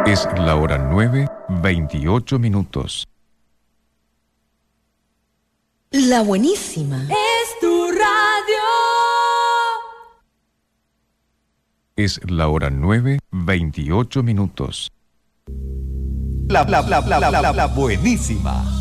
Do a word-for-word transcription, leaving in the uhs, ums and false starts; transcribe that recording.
Es la hora nueve, veintiocho minutos. La buenísima. Es tu radio. Es la hora nueve, veintiocho minutos. La, la, la, la, la, la, la buenísima.